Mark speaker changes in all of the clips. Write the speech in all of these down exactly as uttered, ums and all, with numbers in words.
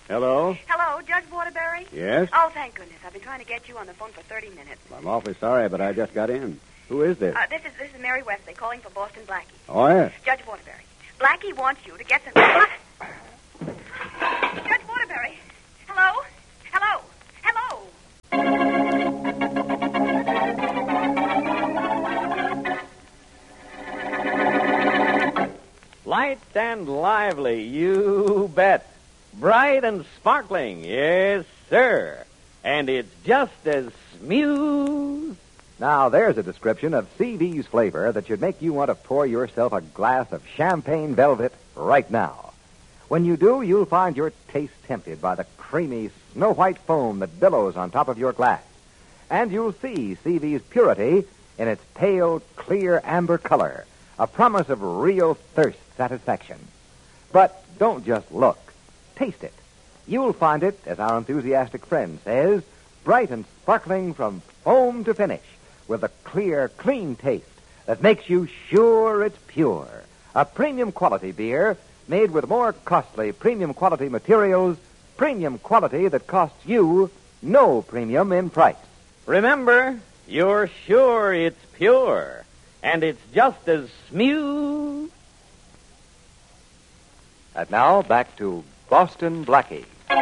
Speaker 1: Hello?
Speaker 2: Hello, Judge Waterbury?
Speaker 1: Yes?
Speaker 2: Oh, thank goodness. I've been trying to get you on the phone for thirty minutes.
Speaker 1: Well, I'm awfully sorry, but I just got in. Who is this?
Speaker 2: Uh, this is this is Mary Wesley calling for Boston Blackie.
Speaker 1: Oh, yes.
Speaker 2: Judge Waterbury. Blackie wants you to get some... Judge Waterbury. Hello? Hello? Hello?
Speaker 3: Light and lively, you bet. Bright and sparkling, yes, sir. And it's just as smooth.
Speaker 4: Now, there's a description of C V's flavor that should make you want to pour yourself a glass of champagne velvet right now. When you do, you'll find your taste tempted by the creamy, snow-white foam that billows on top of your glass. And you'll see C V's purity in its pale, clear amber color, a promise of real thirst satisfaction. But don't just look. Taste it. You'll find it, as our enthusiastic friend says, bright and sparkling from foam to finish, with a clear, clean taste that makes you sure it's pure. A premium quality beer made with more costly premium quality materials, premium quality that costs you no premium in price.
Speaker 3: Remember, you're sure it's pure. And it's just as smooth.
Speaker 4: And now, back to Boston Blackie.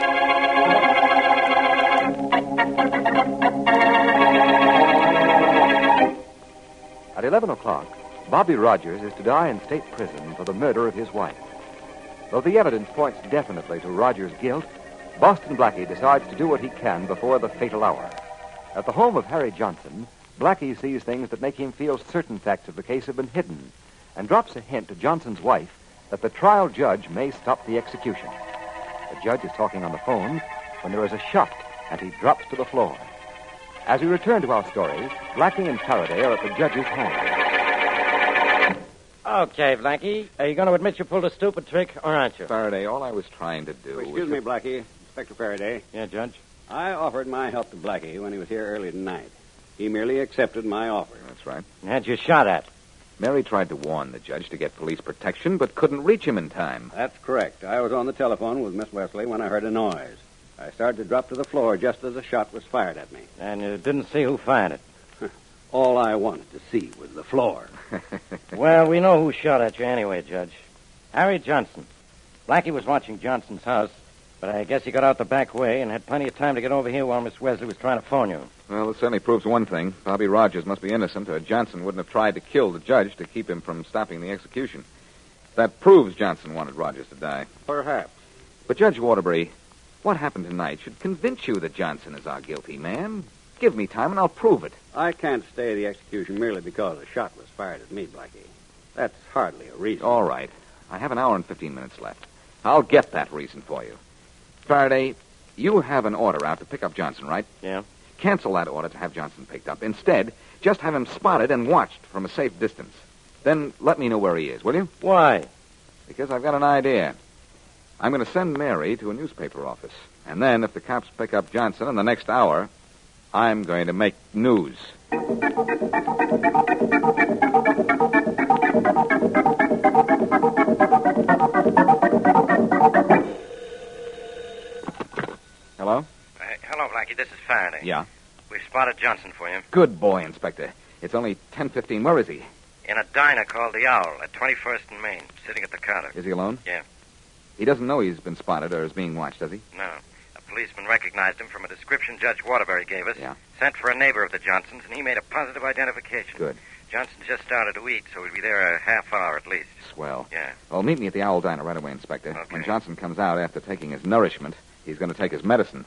Speaker 4: At eleven o'clock, Bobby Rogers is to die in state prison for the murder of his wife. Though the evidence points definitely to Rogers' guilt, Boston Blackie decides to do what he can before the fatal hour. At the home of Harry Johnson, Blackie sees things that make him feel certain facts of the case have been hidden, and drops a hint to Johnson's wife that the trial judge may stop the execution. The judge is talking on the phone when there is a shot, and he drops to the floor. As we return to our story, Blackie and Faraday are at the judge's home.
Speaker 3: Okay, Blackie. Are you going to admit you pulled a stupid trick, or aren't you?
Speaker 5: Faraday, all I was trying to do
Speaker 1: Excuse
Speaker 5: was...
Speaker 1: me, Blackie. Inspector Faraday.
Speaker 3: Yeah, Judge?
Speaker 1: I offered my help to Blackie when he was here early tonight. He merely accepted my offer.
Speaker 5: That's right.
Speaker 3: Had you shot at?
Speaker 5: Mary tried to warn the judge to get police protection, but couldn't reach him in time.
Speaker 1: That's correct. I was on the telephone with Miss Wesley when I heard a noise. I started to drop to the floor just as a shot was fired at me.
Speaker 3: And you didn't see who fired it?
Speaker 1: All I wanted to see was the floor.
Speaker 3: Well, we know who shot at you anyway, Judge. Harry Johnson. Blackie was watching Johnson's house, but I guess he got out the back way and had plenty of time to get over here while Miss Wesley was trying to phone you.
Speaker 5: Well, this certainly proves one thing. Bobby Rogers must be innocent, or Johnson wouldn't have tried to kill the judge to keep him from stopping the execution. That proves Johnson wanted Rogers to die.
Speaker 1: Perhaps.
Speaker 5: But Judge Waterbury, what happened tonight should convince you that Johnson is our guilty man. Give me time and I'll prove it.
Speaker 1: I can't stay the execution merely because a shot was fired at me, Blackie. That's hardly a reason.
Speaker 5: All right. I have an hour and fifteen minutes left. I'll get that reason for you. Faraday, you have an order out to pick up Johnson, right?
Speaker 3: Yeah.
Speaker 5: Cancel that order to have Johnson picked up. Instead, just have him spotted and watched from a safe distance. Then let me know where he is, will you?
Speaker 3: Why?
Speaker 5: Because I've got an idea. I'm going to send Mary to a newspaper office. And then, if the cops pick up Johnson in the next hour, I'm going to make news. Hello?
Speaker 6: Uh, hello, Blackie. This is Faraday.
Speaker 5: Yeah?
Speaker 6: We've spotted Johnson for you.
Speaker 5: Good boy, Inspector. It's only ten fifteen. Where is he?
Speaker 6: In a diner called the Owl at twenty-first and Main, sitting at the counter.
Speaker 5: Is he alone?
Speaker 6: Yeah.
Speaker 5: He doesn't know he's been spotted or is being watched, does he?
Speaker 6: No. A policeman recognized him from a description Judge Waterbury gave us.
Speaker 5: Yeah.
Speaker 6: Sent for a neighbor of the Johnsons, and he made a positive identification.
Speaker 5: Good.
Speaker 6: Johnson just started to eat, so he'll be there a half hour at least.
Speaker 5: Swell.
Speaker 6: Yeah.
Speaker 5: Well, meet me at the Owl Diner right away, Inspector.
Speaker 6: Okay.
Speaker 5: When Johnson comes out after taking his nourishment, he's going to take his medicine.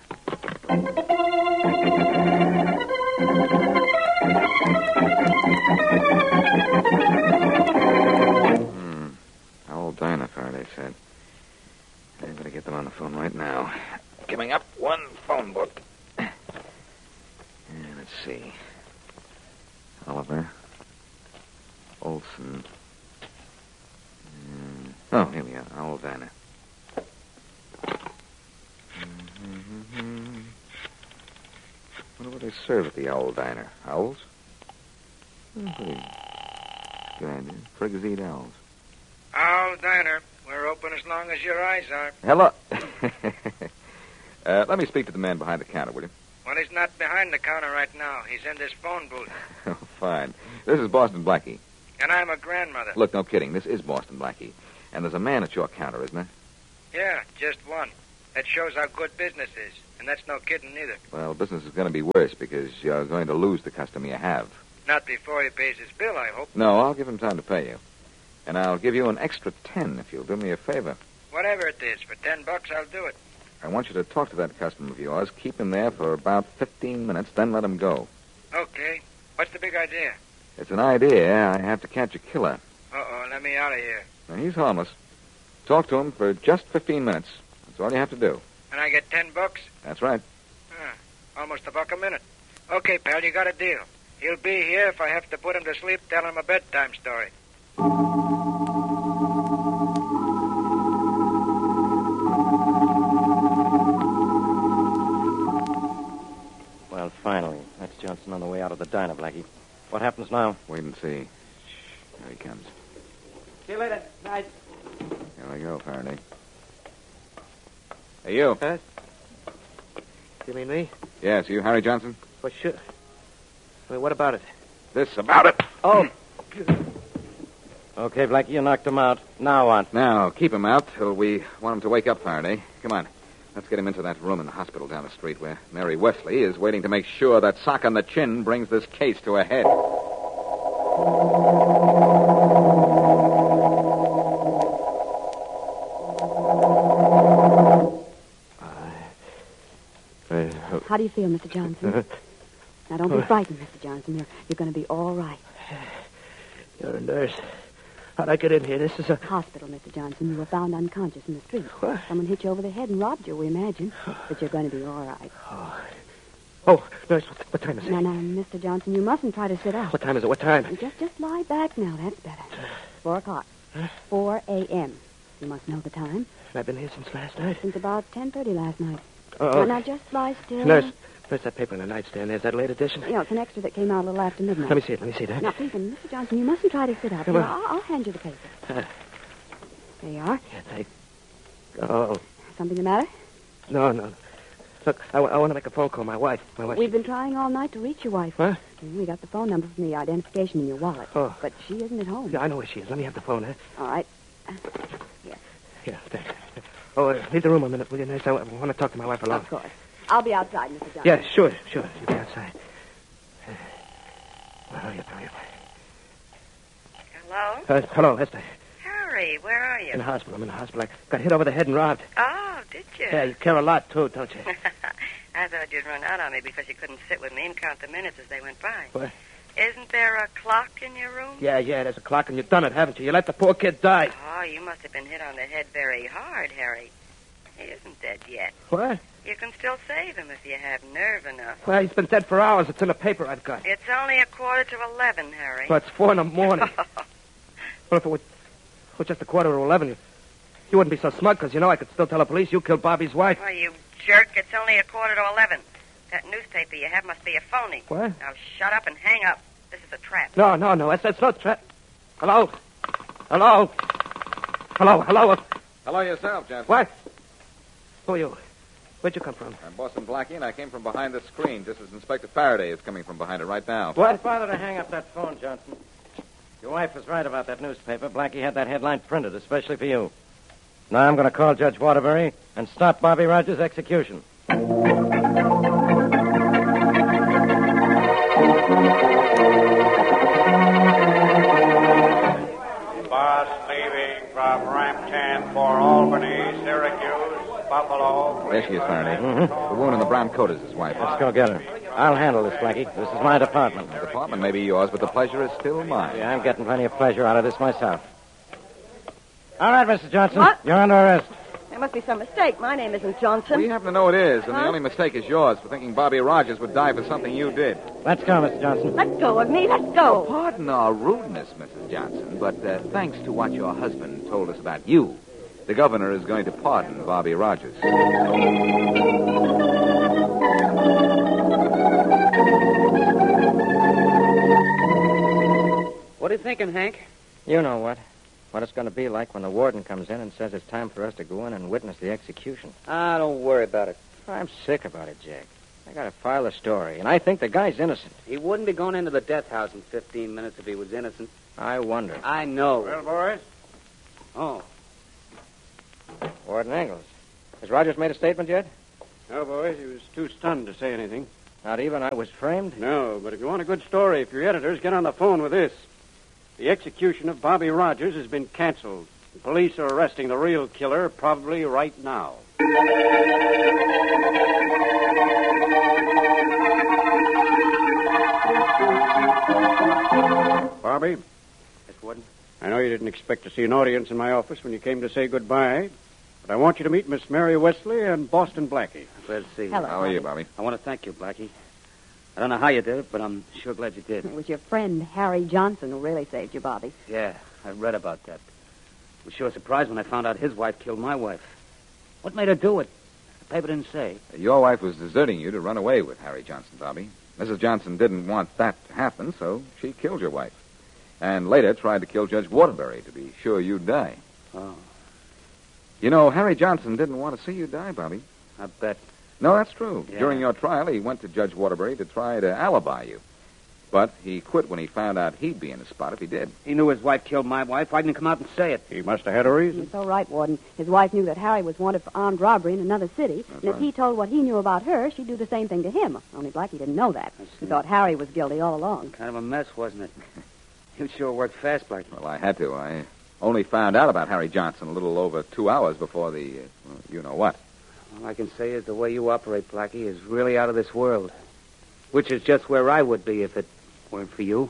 Speaker 5: Hmm. Owl Diner, Faraday said. I'm going to get them on the phone right now. Coming up, one phone book. Yeah, let's see. Oliver. Olson. Mm. Oh, here we are. Owl Diner. Mm-hmm. Wonder what they serve at the Owl Diner. Owls? Mm-hmm. Good idea. Frigs eat owls.
Speaker 7: Owl Diner. We're open as long as your eyes are.
Speaker 5: Hello. Uh, let me speak to the man behind the counter, will you?
Speaker 7: Well, he's not behind the counter right now. He's in this phone booth.
Speaker 5: Oh, fine. This is Boston Blackie.
Speaker 7: And I'm a grandmother.
Speaker 5: Look, no kidding. This is Boston Blackie. And there's a man at your counter, isn't there?
Speaker 7: Yeah, just one. That shows how good business is. And that's no kidding either.
Speaker 5: Well, business is going to be worse because you're going to lose the customer you have.
Speaker 7: Not before he pays his bill, I hope.
Speaker 5: No, I'll give him time to pay you. And I'll give you an extra ten if you'll do me a favor.
Speaker 7: Whatever it is, for ten bucks, I'll do it.
Speaker 5: I want you to talk to that customer of yours, keep him there for about fifteen minutes, then let him go.
Speaker 7: Okay. What's the big idea?
Speaker 5: It's an idea. I have to catch a killer.
Speaker 7: Uh-oh, let me out of here.
Speaker 5: Now, he's harmless. Talk to him for just fifteen minutes. That's all you have to do.
Speaker 7: And I get ten bucks?
Speaker 5: That's right.
Speaker 7: Ah, almost a buck a minute. Okay, pal, you got a deal. He'll be here if I have to put him to sleep, tell him a bedtime story.
Speaker 3: Well, finally. That's Johnson on the way out of the diner, Blackie. What happens now?
Speaker 5: Wait and see. Shh. There he comes.
Speaker 3: See you later. Night.
Speaker 5: Here we go, Faraday. Hey, you.
Speaker 8: Huh? You mean me?
Speaker 5: Yes, you, Harry Johnson?
Speaker 8: Well, sure. I mean, what about it?
Speaker 5: This about it.
Speaker 8: Oh.
Speaker 3: Okay, Blackie, you knocked him out. Now what?
Speaker 5: Now, keep him out till we want him to wake up, Faraday. Come on. Let's get him into that room in the hospital down the street where Mary Wesley is waiting to make sure that sock on the chin brings this case to a head.
Speaker 9: How do you feel, Mister Johnson? Now, don't be frightened, Mister Johnson. You're, you're going to be all right.
Speaker 8: You're a nurse. How'd I get in here? This is a...
Speaker 9: Hospital, Mister Johnson. You were found unconscious in the street.
Speaker 8: What?
Speaker 9: Someone hit you over the head and robbed you, we imagine. But you're going to be all right.
Speaker 8: Oh, oh nurse, what, what time is it?
Speaker 9: Now, now, Mister Johnson, you mustn't try to sit up.
Speaker 8: What time is it? What time?
Speaker 9: Just, just lie back now. That's better. Four o'clock.
Speaker 8: Huh?
Speaker 9: Four a.m. You must know the time.
Speaker 8: I've been here since last night.
Speaker 9: Since about ten thirty last night.
Speaker 8: Oh,
Speaker 9: Now, now, just lie still.
Speaker 8: Nurse, nurse, that paper on the nightstand. There's that late edition.
Speaker 9: You know, it's an extra that came out a little after midnight.
Speaker 8: Let me see it. Let me see that.
Speaker 9: Now, please, and Mister Johnson, you mustn't try to sit up.
Speaker 8: Come
Speaker 9: Here,
Speaker 8: on.
Speaker 9: I'll, I'll hand you the paper.
Speaker 8: Uh,
Speaker 9: There you are.
Speaker 8: yeah, thank... Oh,
Speaker 9: Something the matter?
Speaker 8: no, no. Look, I, I want to make a phone call. My wife. My wife.
Speaker 9: We've been trying all night to reach your wife.
Speaker 8: What?
Speaker 9: We got the phone number from the identification in your wallet.
Speaker 8: Oh.
Speaker 9: But she isn't at home.
Speaker 8: Yeah, I know where she is. Let me have the phone, huh?
Speaker 9: All right.
Speaker 8: Yeah, thanks. Oh, uh, leave the room a minute, will you, nurse? I want to talk to my wife alone.
Speaker 9: Of course. I'll be outside, Mister Johnson.
Speaker 8: Yeah, sure, sure. You be outside. Well, hurry up, hurry up.
Speaker 2: Hello?
Speaker 8: Uh, hello, Esther.
Speaker 2: Harry, where are you?
Speaker 8: In the hospital. I'm in the hospital. I got hit over the head and robbed.
Speaker 2: Oh, did you?
Speaker 8: Yeah, you care a lot, too, don't you?
Speaker 2: I thought you'd run out on me because you couldn't sit with me and count the minutes as they went by.
Speaker 8: What?
Speaker 2: Isn't there a clock in your room?
Speaker 8: Yeah, yeah, there's a clock, and you've done it, haven't you? You let the poor kid die.
Speaker 2: Oh, you must have been hit on the head very hard, Harry. He isn't dead yet.
Speaker 8: What?
Speaker 2: You can still save him if you have nerve enough.
Speaker 8: Well, he's been dead for hours. It's in the paper I've got.
Speaker 2: It's only a quarter to eleven, Harry.
Speaker 8: Well, it's four in the morning. Well, if it was, was just a quarter to eleven, you, you wouldn't be so smug, because you know I could still tell the police you killed Bobby's wife.
Speaker 2: Well, you jerk, it's only a quarter to eleven. That newspaper you have must be a phony.
Speaker 8: What?
Speaker 2: Now shut up and hang up. This is a trap.
Speaker 8: No, no, no. That's, that's not trap. Hello? Hello? Hello, hello?
Speaker 5: Hello yourself, Johnson.
Speaker 8: What? Who are you? Where'd you come from?
Speaker 5: I'm Boston Blackie, and I came from behind the screen, just as Inspector Faraday is coming from behind it right now.
Speaker 3: What? Don't bother to hang up that phone, Johnson. Your wife was right about that newspaper. Blackie had that headline printed, especially for you. Now I'm going to call Judge Waterbury and stop Bobby Rogers' execution.
Speaker 10: Bus leaving from Rampton for Albany, Syracuse, Buffalo.
Speaker 5: There she is, Faraday.
Speaker 3: Mm-hmm.
Speaker 5: The woman in the brown coat is his wife.
Speaker 3: Let's go get her. I'll handle this, Blackie. This is my department.
Speaker 5: The department may be yours, but the pleasure is still mine.
Speaker 3: Yeah, I'm getting plenty of pleasure out of this myself. All right, Mister Johnson.
Speaker 11: What?
Speaker 3: You're under arrest.
Speaker 11: There must be some mistake. My name isn't Johnson.
Speaker 5: We happen to know it is, and
Speaker 11: Huh?
Speaker 5: the only mistake is yours for thinking Bobby Rogers would die for something you did.
Speaker 3: Let's go, Mister Johnson.
Speaker 11: Let go of me. Let go.
Speaker 5: Pardon our rudeness, Missus Johnson, but uh, thanks to what your husband told us about you, the governor is going to pardon Bobby Rogers.
Speaker 12: What are you thinking, Hank?
Speaker 3: You know what. What it's going to be like when the warden comes in and says it's time for us to go in and witness the execution.
Speaker 12: Ah, don't worry about it.
Speaker 3: I'm sick about it, Jack. I got to file a story, and I think the guy's innocent.
Speaker 12: He wouldn't be going into the death house in fifteen minutes if he was innocent.
Speaker 3: I wonder.
Speaker 12: I know.
Speaker 1: Well, boys?
Speaker 12: Oh.
Speaker 3: Warden Engels. Has Rogers made a statement yet?
Speaker 13: No, boys. He was too stunned to say anything.
Speaker 3: Not even I was framed?
Speaker 13: No, but if you want a good story for your editors, get on the phone with this. The execution of Bobby Rogers has been canceled. The police are arresting the real killer probably right now. Bobby?
Speaker 12: Yes, Warden?
Speaker 13: I know you didn't expect to see an audience in my office when you came to say goodbye, but I want you to meet Miss Mary Wesley and Boston Blackie.
Speaker 12: Glad to see you.
Speaker 9: Hello.
Speaker 5: How are you, Bobby?
Speaker 12: I want to thank you, Blackie. I don't know how you did it, but I'm sure glad you did.
Speaker 9: It was your friend Harry Johnson who really saved you, Bobby.
Speaker 12: Yeah, I read about that. I was sure surprised when I found out his wife killed my wife. What made her do it? The paper didn't say.
Speaker 5: Your wife was deserting you to run away with Harry Johnson, Bobby. Missus Johnson didn't want that to happen, so she killed your wife. And later tried to kill Judge Waterbury to be sure you'd die.
Speaker 12: Oh,
Speaker 5: You know, Harry Johnson didn't want to see you die, Bobby.
Speaker 12: I bet.
Speaker 5: No, that's true.
Speaker 12: Yeah.
Speaker 5: During your trial, he went to Judge Waterbury to try to alibi you. But he quit when he found out he'd be in the spot if he did.
Speaker 12: He knew his wife killed my wife. Why didn't he come out and say it?
Speaker 13: He must have had a reason.
Speaker 9: You're so right, Warden. His wife knew that Harry was wanted for armed robbery in another city,
Speaker 5: That's
Speaker 9: and if
Speaker 5: right.
Speaker 9: he told what he knew about her, she'd do the same thing to him. Only Blackie didn't know that. He thought Harry was guilty all along.
Speaker 12: Kind of a mess, wasn't it? You sure worked fast, Blackie.
Speaker 5: Well, I had to. I only found out about Harry Johnson a little over two hours before the, uh, well, you know what.
Speaker 12: All I can say is the way you operate, Blackie, is really out of this world. Which is just where I would be if it weren't for you.